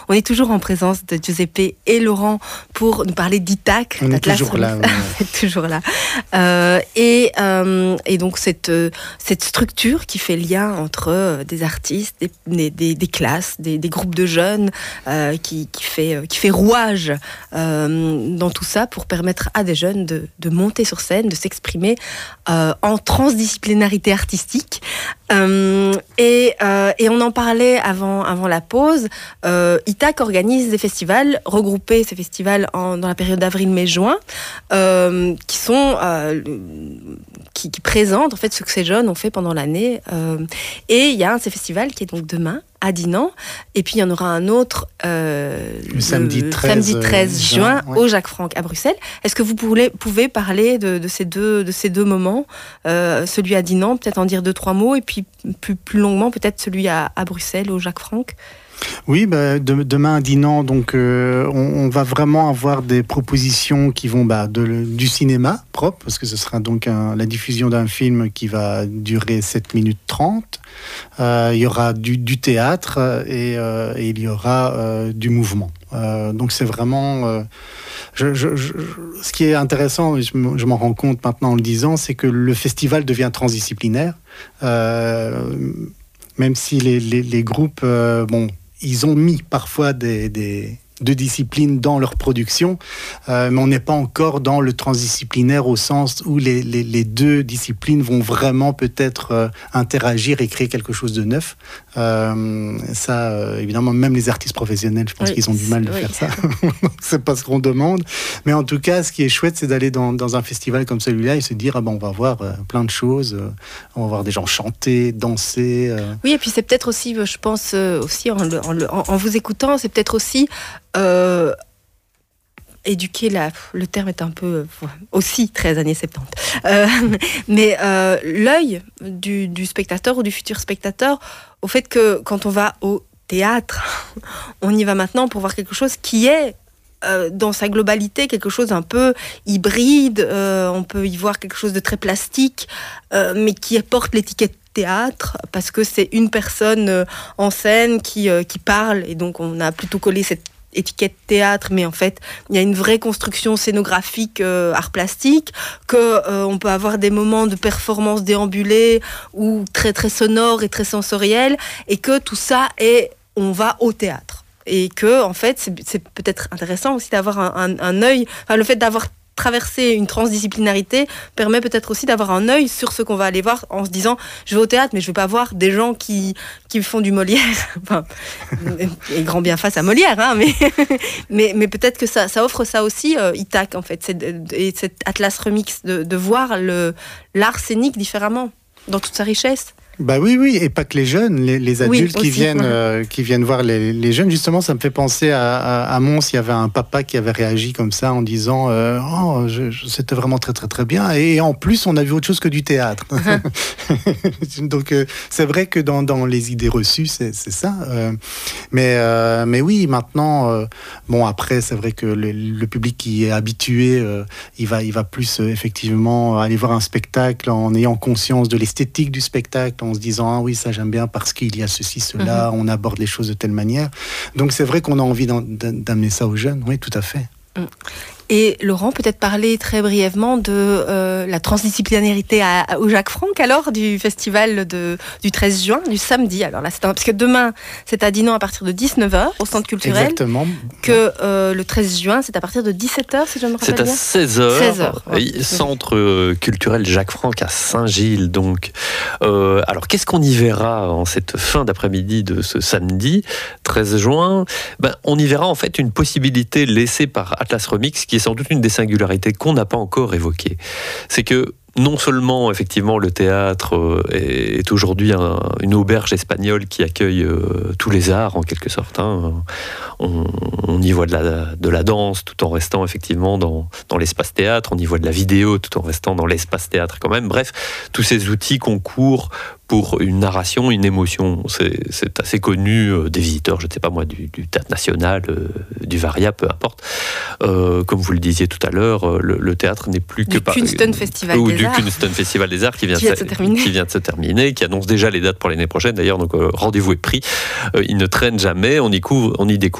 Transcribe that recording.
On est toujours en présence de Giuseppe et Laurent pour nous parler d'Ithac. On est toujours là. Toujours là. Et donc cette structure qui fait lien entre des artistes, des classes, des groupes de jeunes, qui fait rouage dans tout ça pour permettre à des jeunes de monter sur scène, de s'exprimer en transdisciplinarité artistique. Et on en parlait avant la pause. Ithac organise des festivals, regroupés ces festivals dans la période d'avril, mai, juin, qui présentent en fait ce que ces jeunes ont fait pendant l'année. Et il y a un de ces festivals qui est donc demain à Dinan, et puis il y en aura un autre le samedi 13 juin au Jacques Franck à Bruxelles. Est-ce que vous pouvez parler de ces deux moments, celui à Dinan, peut-être en dire 2-3 mots, et puis plus longuement peut-être celui à Bruxelles au Jacques Franck? Oui, demain à Dinan, donc on va vraiment avoir des propositions qui vont du cinéma propre, parce que ce sera donc la diffusion d'un film qui va durer 7 minutes 30. Il y aura du théâtre et il y aura du mouvement. Donc c'est vraiment... ce qui est intéressant, je m'en rends compte maintenant en le disant, c'est que le festival devient transdisciplinaire. Même si les groupes... ils ont mis parfois deux disciplines dans leur production, mais on n'est pas encore dans le transdisciplinaire au sens où les deux disciplines vont vraiment peut-être interagir et créer quelque chose de neuf. Évidemment, même les artistes professionnels, je pense qu'ils ont du mal de faire ça. C'est pas ce qu'on demande. Mais en tout cas, ce qui est chouette, c'est d'aller dans un festival comme celui-là et se dire, on va voir plein de choses. On va voir des gens chanter, danser. Oui, et puis c'est peut-être aussi, je pense, aussi en vous écoutant, c'est peut-être aussi... éduquer, le terme est un peu aussi très années 70, mais l'œil du spectateur ou du futur spectateur au fait que quand on va au théâtre, on y va maintenant pour voir quelque chose qui est dans sa globalité, quelque chose un peu hybride, on peut y voir quelque chose de très plastique, mais qui porte l'étiquette théâtre, parce que c'est une personne en scène qui parle, et donc on a plutôt collé cette étiquette théâtre, mais en fait il y a une vraie construction scénographique art plastique, on peut avoir des moments de performance déambulée ou très très sonore et très sensoriel, et que tout ça on va au théâtre, et que en fait c'est peut-être intéressant aussi d'avoir un œil, le fait d'avoir traverser une transdisciplinarité permet peut-être aussi d'avoir un œil sur ce qu'on va aller voir, en se disant je vais au théâtre mais je vais pas voir des gens qui font du Molière, et grand bien face à Molière, mais peut-être que ça offre ça aussi, Ithac en fait, et cet Atlas Remix de voir l'art scénique différemment dans toute sa richesse. Oui, et pas que les jeunes, les adultes qui viennent voir les jeunes. Justement, ça me fait penser à Mons, il y avait un papa qui avait réagi comme ça en disant c'était vraiment très très très bien, et en plus on a vu autre chose que du théâtre. Donc c'est vrai que dans les idées reçues c'est ça, mais oui, maintenant après c'est vrai que le public qui est habitué, il va plus effectivement aller voir un spectacle en ayant conscience de l'esthétique du spectacle, en se disant oui, ça j'aime bien parce qu'il y a ceci, cela, on aborde les choses de telle manière. Donc c'est vrai qu'on a envie d'amener ça aux jeunes, oui, tout à fait. Et Laurent, peut-être parler très brièvement de la transdisciplinarité au Jacques Franck, alors, du festival du 13 juin, du samedi. Alors là, parce que demain, c'est à Dinan à partir de 19h, au centre culturel. Exactement. Que le 13 juin, c'est à partir de 17h, si je me rappelle bien. C'est à 16h. Ouais. Centre culturel Jacques Franck à Saint-Gilles, donc. Alors, qu'est-ce qu'on y verra en cette fin d'après-midi de ce samedi 13 juin? On y verra en fait une possibilité laissée par Atlas Remix, qui est sans doute une des singularités qu'on n'a pas encore évoquées. C'est que non seulement, effectivement, le théâtre est aujourd'hui une auberge espagnole qui accueille tous les arts, en quelque sorte. On y voit de la danse tout en restant, effectivement, dans l'espace théâtre. On y voit de la vidéo tout en restant dans l'espace théâtre quand même. Bref, tous ces outils concourent pour une narration, une émotion. C'est assez connu des visiteurs, je ne sais pas moi, du Théâtre National, du Varia, peu importe. Comme vous le disiez tout à l'heure, le théâtre n'est plus que... Du Kunston Festival des Arts. Du Kunston Festival des Arts qui vient de se terminer, qui annonce déjà les dates pour l'année prochaine. D'ailleurs, donc rendez-vous est pris. Il ne traîne jamais. On y découvre